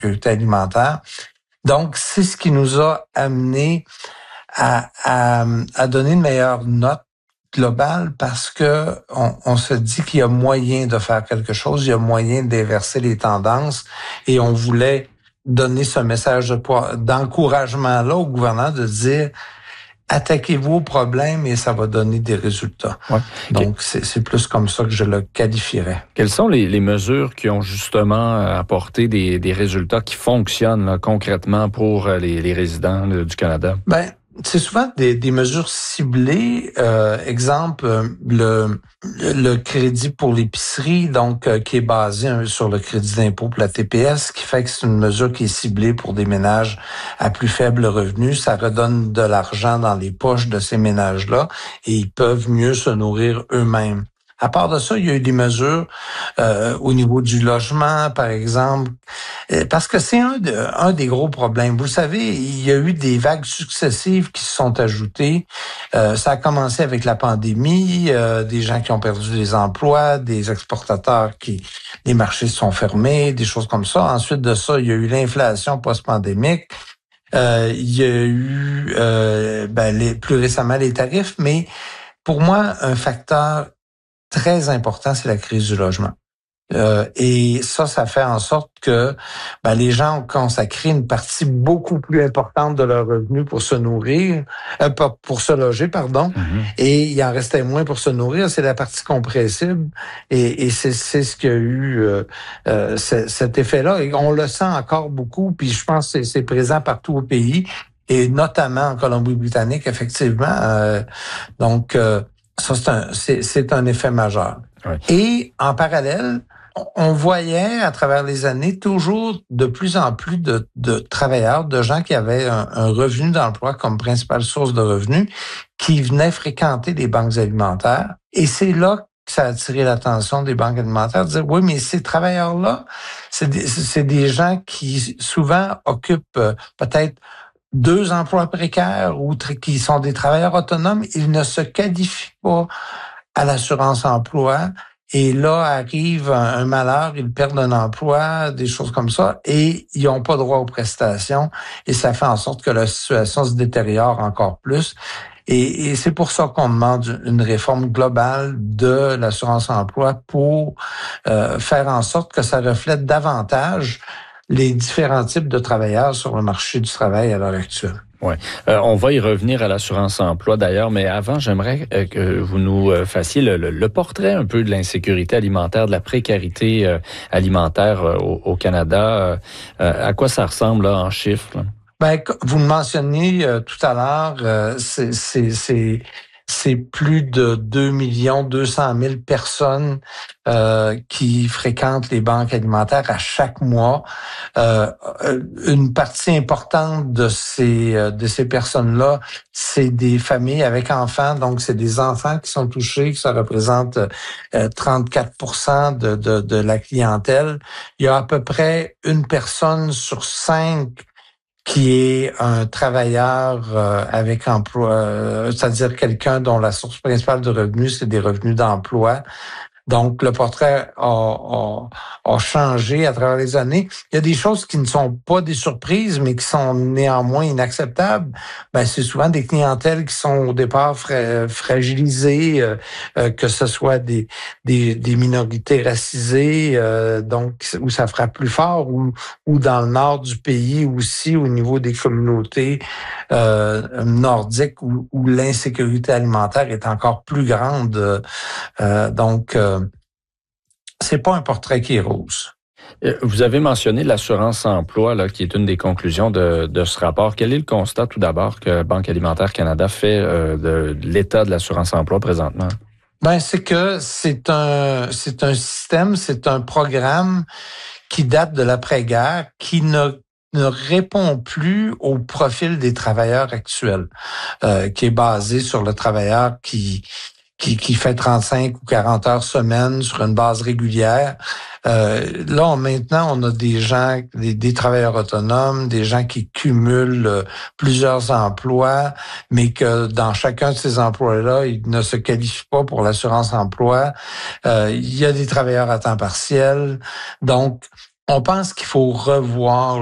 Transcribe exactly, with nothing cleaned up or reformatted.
sécurité alimentaire. Donc, c'est ce qui nous a amené à, à, à donner une meilleure note globale parce que on, on se dit qu'il y a moyen de faire quelque chose, il y a moyen d'inverser les tendances et on voulait donner ce message de, d'encouragement-là au gouvernement de dire attaquez-vous au problème et ça va donner des résultats. Ouais. Donc, c'est, c'est plus comme ça que je le qualifierais. Quelles sont les, les mesures qui ont justement apporté des, des résultats qui fonctionnent là, concrètement pour les, les résidents là, du Canada? Ben, c'est souvent des, des mesures ciblées. Euh, exemple, le, le crédit pour l'épicerie, donc euh, qui est basé hein, sur le crédit d'impôt pour la T P S, qui fait que c'est une mesure qui est ciblée pour des ménages à plus faible revenu. Ça redonne de l'argent dans les poches de ces ménages-là et ils peuvent mieux se nourrir eux-mêmes. À part de ça, il y a eu des mesures euh, au niveau du logement, par exemple, parce que c'est un, de, un des gros problèmes. Vous le savez, il y a eu des vagues successives qui se sont ajoutées. Euh, ça a commencé avec la pandémie, euh, des gens qui ont perdu des emplois, des exportateurs qui, les marchés se sont fermés, des choses comme ça. Ensuite de ça, il y a eu l'inflation post-pandémique. Euh, il y a eu euh, ben, les, plus récemment les tarifs, mais pour moi, un facteur très important, c'est la crise du logement. Euh, et ça, ça fait en sorte que ben, les gens ont consacré une partie beaucoup plus importante de leur revenu pour se nourrir, euh, pour se loger, pardon, mm-hmm. et il en restait moins pour se nourrir. C'est la partie compressible, et, et c'est, c'est ce qu'il y a eu euh, euh, c'est, cet effet-là. Et on le sent encore beaucoup, puis je pense que c'est, c'est présent partout au pays, et notamment en Colombie-Britannique, effectivement. Euh, donc, euh, ça, c'est un, c'est, c'est un effet majeur. Oui. Et en parallèle, on voyait à travers les années toujours de plus en plus de, de travailleurs, de gens qui avaient un, un revenu d'emploi comme principale source de revenus, qui venaient fréquenter les banques alimentaires. Et c'est là que ça a attiré l'attention des banques alimentaires, de dire, oui, mais ces travailleurs-là, c'est des, c'est des gens qui souvent occupent euh, peut-être deux emplois précaires ou tr- qui sont des travailleurs autonomes. Ils ne se qualifient pas à l'assurance-emploi. Et là, arrive un malheur, ils perdent un emploi, des choses comme ça, et ils n'ont pas droit aux prestations. Et ça fait en sorte que la situation se détériore encore plus. Et, et c'est pour ça qu'on demande une réforme globale de l'assurance-emploi pour euh, faire en sorte que ça reflète davantage les différents types de travailleurs sur le marché du travail à l'heure actuelle. Oui. Euh, on va y revenir à l'assurance-emploi d'ailleurs, mais avant, j'aimerais euh, que vous nous euh, fassiez le, le, le portrait un peu de l'insécurité alimentaire, de la précarité euh, alimentaire euh, au, au Canada. Euh, à quoi ça ressemble là, en chiffres? Là? Ben, vous le mentionniez euh, tout à l'heure, euh, c'est, c'est, c'est, c'est plus de deux millions deux cent mille personnes euh, qui fréquentent les banques alimentaires à chaque mois. Euh, une partie importante de ces de ces personnes-là, c'est des familles avec enfants, donc c'est des enfants qui sont touchés, ça représente euh, trente-quatre pour cent de, de de la clientèle. Il y a à peu près une personne sur cinq qui est un travailleur euh, avec emploi, euh, c'est-à-dire quelqu'un dont la source principale de revenus, c'est des revenus d'emploi. Donc, le portrait a, a, a changé à travers les années. Il y a des choses qui ne sont pas des surprises, mais qui sont néanmoins inacceptables. Ben, c'est souvent des clientèles qui sont au départ fra- fragilisées, euh, euh, que ce soit des, des, des minorités racisées, euh, donc où ça frappe plus fort, ou, ou dans le nord du pays aussi, au niveau des communautés euh, nordiques, où, où l'insécurité alimentaire est encore plus grande. Euh, donc, euh, c'est pas un portrait qui est rose. Vous avez mentionné l'assurance-emploi, là, qui est une des conclusions de, de ce rapport. Quel est le constat, tout d'abord, que Banque alimentaire Canada fait euh, de, de l'état de l'assurance-emploi présentement? Ben, c'est que c'est un, c'est un système, c'est un programme qui date de l'après-guerre, qui ne ne répond plus au profil des travailleurs actuels, euh, qui est basé sur le travailleur qui Qui, qui fait trente-cinq ou quarante heures semaine sur une base régulière. Euh, là, on, maintenant, on a des gens, des, des travailleurs autonomes, des gens qui cumulent euh, plusieurs emplois, mais que dans chacun de ces emplois-là, ils ne se qualifient pas pour l'assurance-emploi. Euh, il y a des travailleurs à temps partiel. Donc, On pense qu'il faut revoir